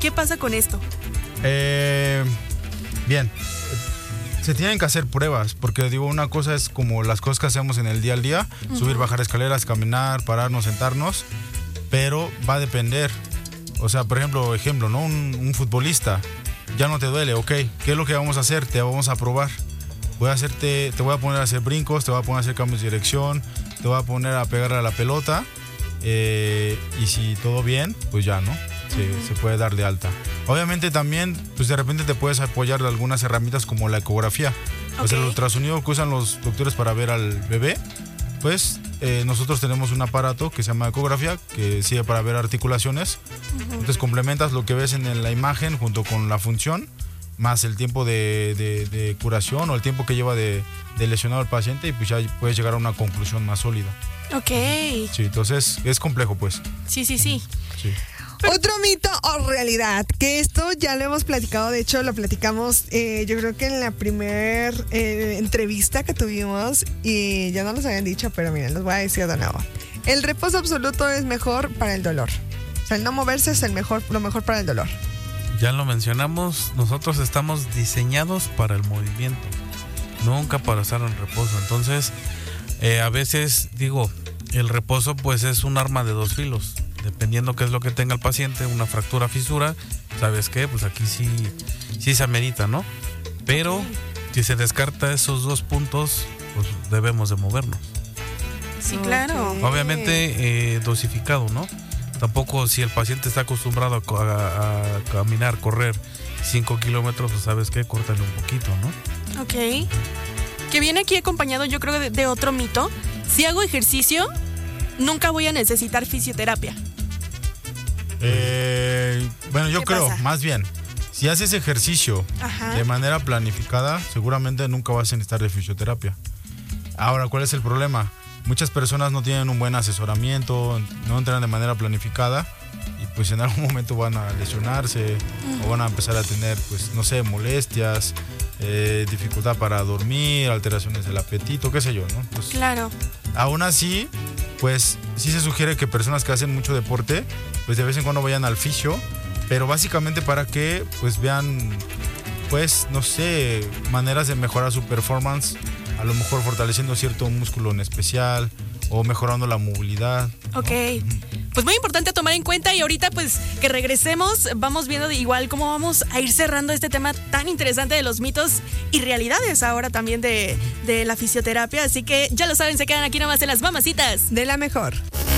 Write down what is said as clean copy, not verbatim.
¿Qué pasa con esto? Bien, se tienen que hacer pruebas, porque digo, una cosa es como las cosas que hacemos en el día al día, subir, bajar escaleras, caminar, pararnos, sentarnos, pero va a depender. O sea, por ejemplo, ¿no? Un futbolista, ya no te duele, ok, ¿qué es lo que vamos a hacer? Te vamos a probar. Te voy a poner a hacer brincos, te voy a poner a hacer cambios de dirección, te voy a poner a pegar a la pelota, y si todo bien, pues ya, ¿no? Se puede dar de alta. Obviamente también, pues de repente te puedes apoyar de algunas herramientas como la ecografía. O sea, el ultrasonido que usan los doctores para ver al bebé, pues nosotros tenemos un aparato que se llama ecografía, que sirve para ver articulaciones. Entonces complementas lo que ves en la imagen junto con la función, más el tiempo de curación o el tiempo que lleva de lesionado al paciente, y pues ya puedes llegar a una conclusión más sólida. Ok. Sí, entonces es complejo, pues. Sí. Sí. Otro mito o realidad, que esto ya lo hemos platicado, de hecho lo platicamos yo creo que en la primer entrevista que tuvimos, y ya no los habían dicho, pero miren, los voy a decir de nuevo. El reposo absoluto es mejor para el dolor. O sea, el no moverse es lo mejor para el dolor. Ya lo mencionamos, nosotros estamos diseñados para el movimiento, nunca para estar en reposo. Entonces, a veces digo, el reposo pues es un arma de dos filos. Dependiendo qué es lo que tenga el paciente, una fractura, fisura, ¿sabes qué? Pues aquí sí se amerita, ¿no? Pero si se descarta esos dos puntos, pues debemos de movernos. Sí, claro. Obviamente dosificado, ¿no? Tampoco si el paciente está acostumbrado a caminar, correr 5 kilómetros, pues ¿sabes qué? Córtale un poquito, ¿no? Ok. Que viene aquí acompañado, yo creo, de otro mito. Si hago ejercicio, nunca voy a necesitar fisioterapia. Bueno, yo creo, pasa? más bien, si haces ejercicio de manera planificada, seguramente nunca vas a necesitar de fisioterapia. Ahora, ¿cuál es el problema? Muchas personas no tienen un buen asesoramiento, no entrenan de manera planificada, y pues en algún momento van a lesionarse o van a empezar a tener, pues, no sé, molestias, dificultad para dormir, alteraciones del apetito, qué sé yo, ¿no? Pues, claro. Aún así, pues sí se sugiere que personas que hacen mucho deporte, pues de vez en cuando vayan al fisio, pero básicamente para que pues vean, pues no sé, maneras de mejorar su performance, a lo mejor fortaleciendo cierto músculo en especial o mejorando la movilidad, ¿no? Ok. Pues muy importante tomar en cuenta, y ahorita pues que regresemos vamos viendo de igual cómo vamos a ir cerrando este tema tan interesante de los mitos y realidades ahora también de la fisioterapia. Así que ya lo saben, se quedan aquí nomás en Las Mamacitas De la mejor.